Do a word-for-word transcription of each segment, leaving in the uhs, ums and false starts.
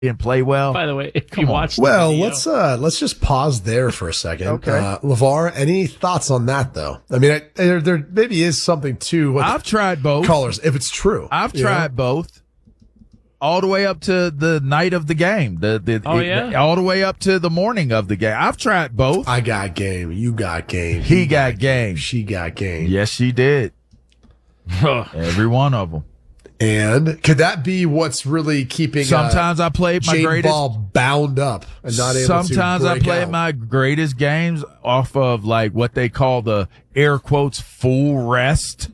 didn't play well. By the way, if Come you on. watch the Well, video, let's uh let's just pause there for a second. Okay. Uh, LeVar, any thoughts on that though? I mean, I, there there maybe is something to what I've tried both. callers if it's true. I've you tried know? both. All the way up to the night of the game. The, the, Oh, it- yeah? all the way up to the morning of the game. I've tried both. I got game. You got game. He got game. She got game. Yes, she did. Every one of them. And could that be what's really keeping Sometimes uh, I played my Jade greatest. Ball bound up and not able Sometimes to I break played out? my greatest games off of like what they call the air quotes full rest.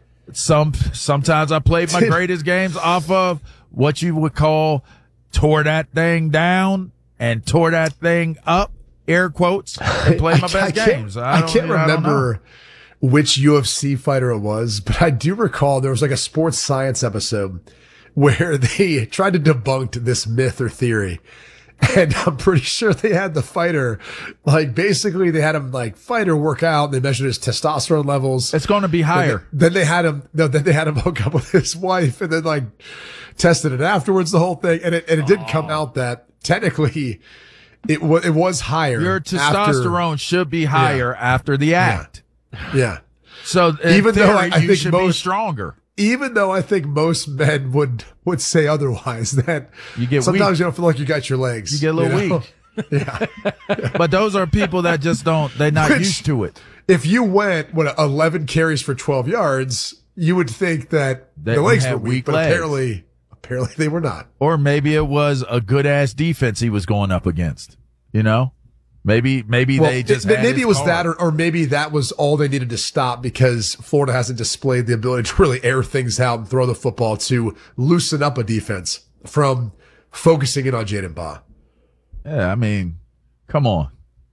Some sometimes I played my greatest games off of what you would call tore that thing down and tore that thing up, air quotes, and played my I- best I can't- games. I, don't- can't I don't know. remember which U F C fighter it was, but I do recall there was like a sports science episode where they tried to debunk this myth or theory. And I'm pretty sure they had the fighter, like basically they had him like fight or work out. They measured his testosterone levels. It's going to be higher. Then they had him, no, then they had him hook up with his wife and then like tested it afterwards, the whole thing. And it, and it did come out that technically it was, it was higher. Your after- testosterone should be higher after the act. Yeah. So in Even though theory, I- I you think should be most- stronger. Even though I think most men would, would say otherwise, that You get sometimes weak. you don't feel like you got your legs. You get a little know? weak. Yeah. But those are people that just don't, they're not Which- used to it. If you went, what, eleven carries for twelve yards, you would think that They the legs had were weak, weak but legs. apparently, apparently they were not. Or maybe it was a good ass defense he was going up against. You know? Maybe, maybe Well, they just, it- had maybe his it was guard. that, or, or maybe that was all they needed to stop because Florida hasn't displayed the ability to really air things out and throw the football to loosen up a defense from focusing in on Jaden Baugh. Yeah, I mean, come on.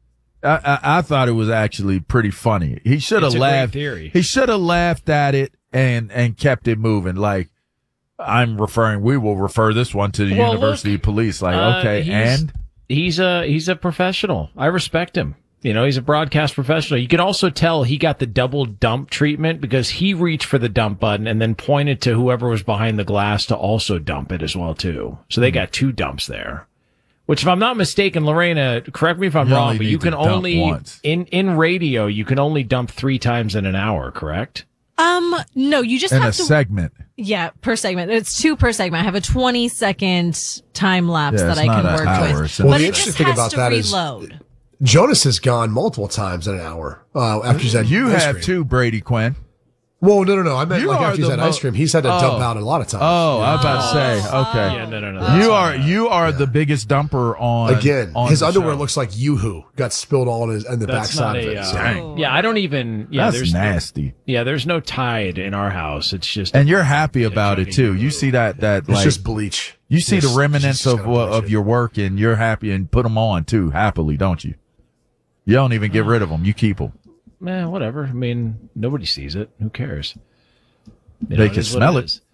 I, I, I thought it was actually pretty funny. He should have It's a great laughed. theory. He should have laughed at it and, and kept it moving. Like, I'm referring, we will refer this one to the Well, University look, Police. Like, uh, okay, he's- and he's a he's a professional. I respect him. You know, he's a broadcast professional. You can also tell he got the double dump treatment because he reached for the dump button and then pointed to whoever was behind the glass to also dump it as well too. So they got two dumps there. Which, if I'm not mistaken, Lorena, correct me if I'm You wrong, only but need you to can dump only once. in in radio you can only dump three times in an hour. Correct? Um, no, you just in a have to. segment. Yeah, per segment. It's two per segment. I have a twenty second time lapse Yeah, that it's I not can an work hour, with. it's a- Well, but the it interesting just thing has about to that is- reload. Jonas has gone multiple times in an hour uh, after he's had You ice have cream. too, Brady Quinn. Well, no, no, no. I meant You like are after he's the had mo- ice cream, he's had to dump Oh. out a lot of times. Oh, I was about to say, okay. Yeah, no, no, no. You that's are, not- you are the biggest dumper on, Again, on his the underwear show. looks like Yoo-hoo got spilled all in, his, in the That's backside not of a. it. Uh, So. Dang. yeah, I don't even. Yeah, That's there's nasty. Yeah, there's no Tide in our house. It's just. And you're happy about it too. You see that, that It's like, just bleach. you see Just- the remnants just of, gotta bleach of it. your work and you're happy and put them on too, happily, don't you? You don't even get rid of them. You keep them. Eh, whatever. I mean, nobody sees it. Who cares? You They it can is what smell it. is.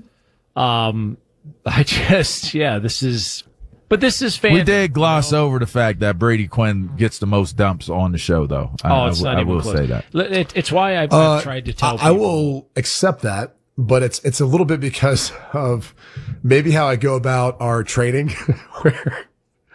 Um, I just, yeah, this is, but this is fan. We did gloss over the fact that Brady Quinn gets the most dumps on the show, though. I, Oh, it's I, not I even will close. say that. L- It, it's why I've, Uh, I've tried to tell. I, I people. will accept that, but it's it's a little bit because of maybe how I go about our training, where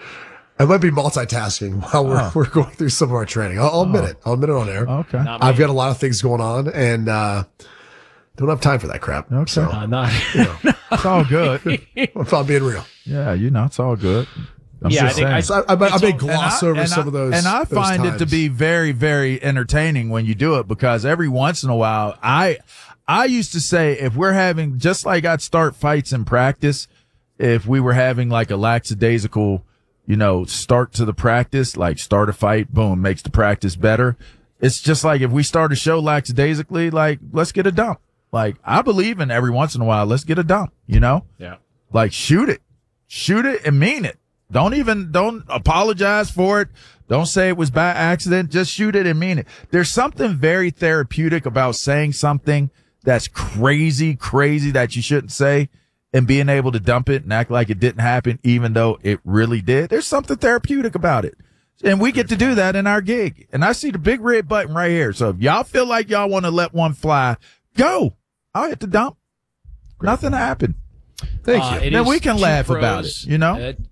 I might be multitasking while we're Oh. we're going through some of our training. I'll, I'll admit it. I'll admit it on air. Okay. Not I've me. got a lot of things going on and uh, don't have time for that crap. Okay. So Uh, not. It's all good. if I'm being real, Yeah, you know, it's all good. I'm Yeah, I just think saying. I- so I, I, I It's may all- gloss And I- over and some I- of those. And I those find it to times. be very, very entertaining when you do it because every once in a while, I, I used to say if we're having, just like I'd start fights in practice, if we were having like a lackadaisical, you know, start to the practice, like start a fight, boom, makes the practice better. It's just like if we start a show lackadaisically, like let's get a dump. Like I believe in every once in a while, let's get a dump, you know? Yeah. Like shoot it, shoot it and mean it. Don't even, don't apologize for it. Don't say it was by accident. Just shoot it and mean it. There's something very therapeutic about saying something that's crazy, crazy that you shouldn't say and being able to dump it and act like it didn't happen, even though it really did. There's something therapeutic about it. And we get to do that in our gig. And I see the big red button right here. So if y'all feel like y'all want to let one fly, go. I'll hit the dump. Nothing happened. Thank Uh, you. it Then is we can two laugh pros, about it, you know? uh,